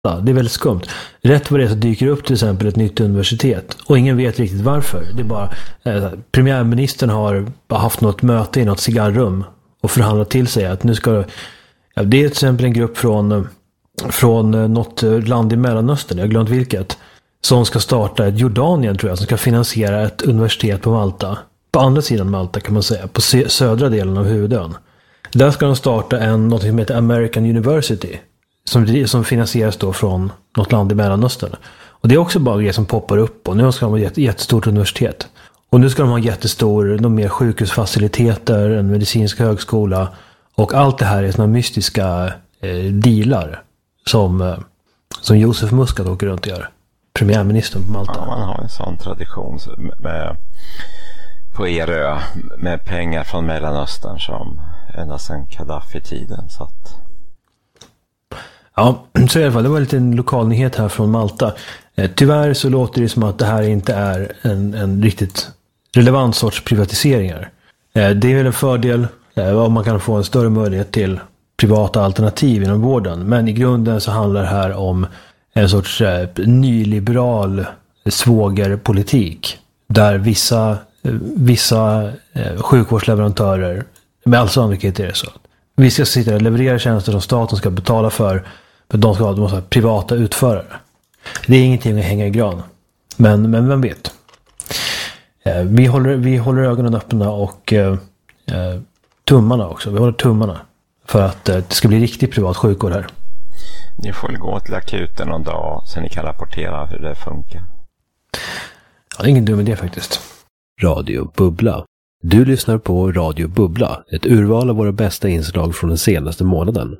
Det är väldigt skumt. Rätt vad det är så dyker upp till exempel ett nytt universitet. Och ingen vet riktigt varför. Det är bara premiärministern har haft något möte i något cigarrum och förhandlat till sig att nu ska... Ja, det är till exempel en grupp från något land i Mellanöstern, jag har glömt vilket, som ska starta ett Jordanien tror jag, som ska finansiera ett universitet på Malta. På andra sidan Malta kan man säga, på södra delen av huvudön. Där ska de starta något som heter American University. Som finansieras då från något land i Mellanöstern. Och det är också bara det som poppar upp. Och nu ska de ha ett jättestort universitet. Och nu ska de ha de mer sjukhusfaciliteter, en medicinsk högskola. Och allt det här är såna mystiska dealar som Josef Muscat åker runt och gör. Premiärministern på Malta. Ja, man har en sån tradition på Erö med pengar från Mellanöstern som ända sedan Gaddafi-tiden. Så att... Ja, så i alla fall, det var en liten lokal nyhet här från Malta. Tyvärr så låter det som att det här inte är en riktigt relevant sorts privatiseringar. Det är väl en fördel om man kan få en större möjlighet till privata alternativ inom vården. Men i grunden så handlar det här om en sorts nyliberal svågerpolitik. Där vissa sjukvårdsleverantörer, med all sannolikhet är det så. Vi ska sitta och leverera tjänster som staten ska betala för, men de ska ha privata utförare. Det är ingenting att hänga i gran. Men vem vet? Vi håller ögonen öppna och tummarna också. Vi håller tummarna för att det ska bli riktigt privat sjukvård här. Ni får gå till akuten någon dag så ni kan rapportera hur det funkar. Ja, det är ingen dum idé faktiskt. Radio Bubbla. Du lyssnar på Radio Bubbla, ett urval av våra bästa inslag från den senaste månaden.